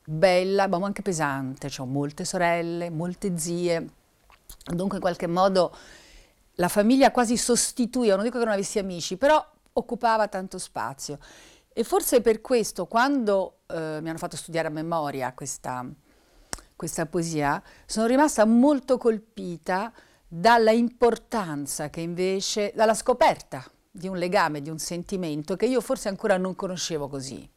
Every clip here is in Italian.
bella, ma anche pesante. Ho molte sorelle, molte zie, dunque in qualche modo la famiglia quasi sostituiva, non dico che non avessi amici, però occupava tanto spazio. E forse per questo, quando mi hanno fatto studiare a memoria questa poesia, sono rimasta molto colpita dalla importanza che invece, dalla scoperta di un legame, di un sentimento che io forse ancora non conoscevo così.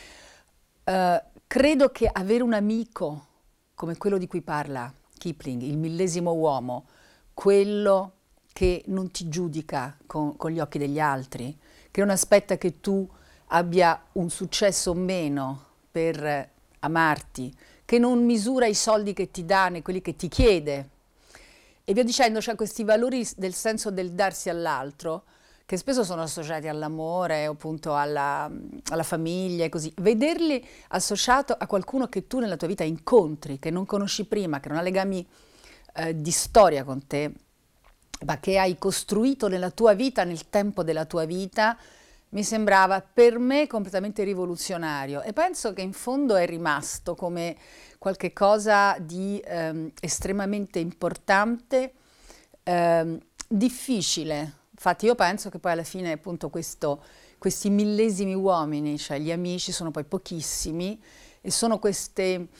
Credo che avere un amico come quello di cui parla Kipling, il millesimo uomo, quello che non ti giudica con gli occhi degli altri, che non aspetta che tu abbia un successo o meno per amarti, che non misura i soldi che ti dà né quelli che ti chiede. E via dicendo, c'è questi valori del senso del darsi all'altro, che spesso sono associati all'amore, appunto alla famiglia e così. Vederli associato a qualcuno che tu nella tua vita incontri, che non conosci prima, che non ha legami di storia con te, ma che hai costruito nella tua vita, nel tempo della tua vita, mi sembrava per me completamente rivoluzionario e penso che in fondo è rimasto come qualche cosa di estremamente importante, difficile. Infatti io penso che poi alla fine appunto questi millesimi uomini, cioè gli amici, sono poi pochissimi e sono questo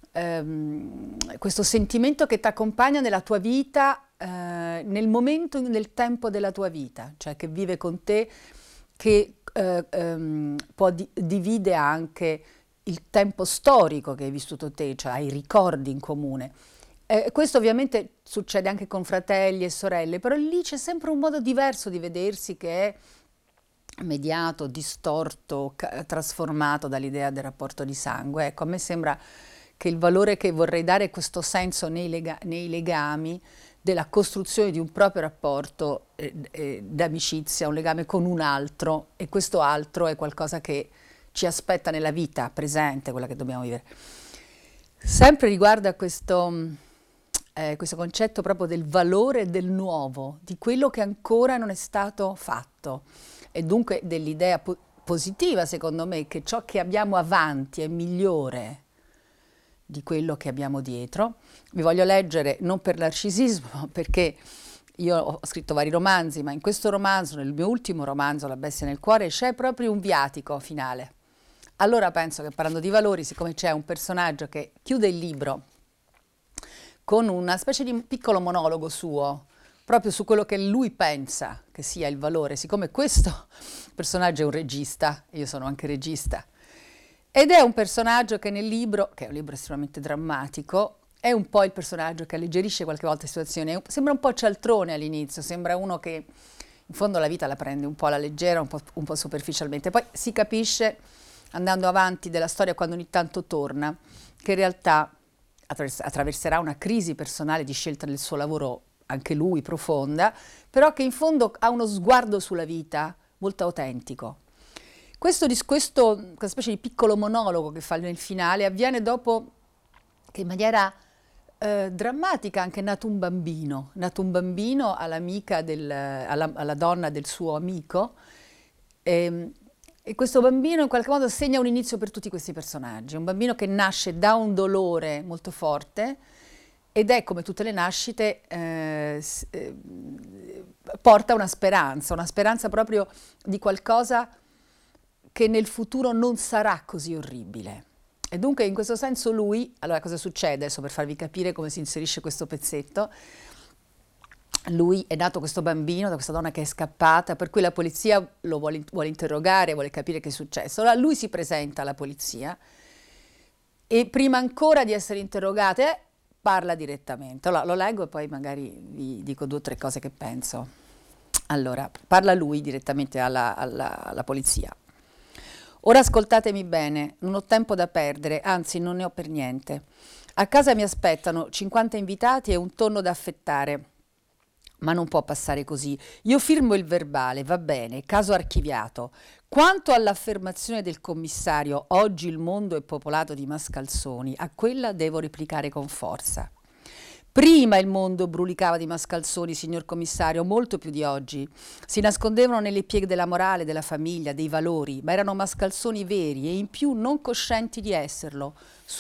sentimento che ti accompagna nella tua vita, nel momento, nel tempo della tua vita, cioè che vive con te, che divide anche il tempo storico che hai vissuto te, cioè hai ricordi in comune. Questo ovviamente succede anche con fratelli e sorelle, però lì c'è sempre un modo diverso di vedersi che è mediato, distorto, trasformato dall'idea del rapporto di sangue. Ecco, a me sembra che il valore che vorrei dare è questo senso nei legami, della costruzione di un proprio rapporto d'amicizia, un legame con un altro, e questo altro è qualcosa che ci aspetta nella vita presente, quella che dobbiamo vivere. Sempre riguardo a questo concetto proprio del valore del nuovo, di quello che ancora non è stato fatto, e dunque dell'idea positiva, secondo me, che ciò che abbiamo avanti è migliore di quello che abbiamo dietro. Vi voglio leggere, non per narcisismo, perché io ho scritto vari romanzi, ma in questo romanzo, nel mio ultimo romanzo, La bestia nel cuore, c'è proprio un viatico finale. Allora penso che, parlando di valori, siccome c'è un personaggio che chiude il libro con una specie di piccolo monologo suo, proprio su quello che lui pensa che sia il valore, siccome questo personaggio è un regista, io sono anche regista, ed è un personaggio che nel libro, che è un libro estremamente drammatico, è un po' il personaggio che alleggerisce qualche volta le situazioni. Sembra un po' cialtrone all'inizio, sembra uno che in fondo la vita la prende un po' alla leggera, un po' superficialmente. Poi si capisce, andando avanti della storia, quando ogni tanto torna, che in realtà attraverserà una crisi personale di scelta del suo lavoro, anche lui profonda, però che in fondo ha uno sguardo sulla vita molto autentico. Questa specie di piccolo monologo che fa nel finale avviene dopo che in maniera drammatica anche è nato un bambino all'amica alla donna del suo amico, e questo bambino in qualche modo segna un inizio per tutti questi personaggi, un bambino che nasce da un dolore molto forte ed è, come tutte le nascite, porta una speranza proprio di qualcosa che nel futuro non sarà così orribile. E dunque in questo senso lui, allora cosa succede? Adesso per farvi capire come si inserisce questo pezzetto, lui è nato questo bambino da questa donna che è scappata, per cui la polizia lo vuole interrogare, vuole capire che è successo. Allora lui si presenta alla polizia e prima ancora di essere interrogato parla direttamente. Allora lo leggo e poi magari vi dico 2 o 3 cose che penso. Allora, parla lui direttamente alla polizia. Ora ascoltatemi bene, non ho tempo da perdere, anzi non ne ho per niente. A casa mi aspettano 50 invitati e un tonno da affettare, ma non può passare così. Io firmo il verbale, va bene, caso archiviato. Quanto all'affermazione del commissario, oggi il mondo è popolato di mascalzoni, a quella devo replicare con forza. Prima il mondo brulicava di mascalzoni, signor commissario, molto più di oggi. Si nascondevano nelle pieghe della morale, della famiglia, dei valori, ma erano mascalzoni veri e in più non coscienti di esserlo.